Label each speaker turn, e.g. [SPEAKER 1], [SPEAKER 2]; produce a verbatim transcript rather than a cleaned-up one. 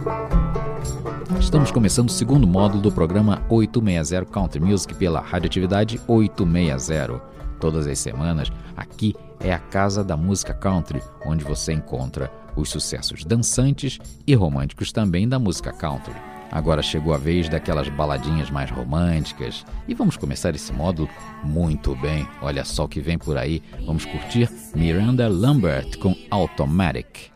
[SPEAKER 1] Estamos começando o segundo módulo do programa oitocentos e sessenta Country Music pela Radioatividade oitocentos e sessenta. Todas as semanas, aqui é a Casa da Música Country, onde você encontra os sucessos dançantes e românticos também da música country. Agora chegou a vez daquelas baladinhas mais românticas e vamos começar esse módulo muito bem. Olha só o que vem por aí. Vamos curtir Miranda Lambert com Automatic.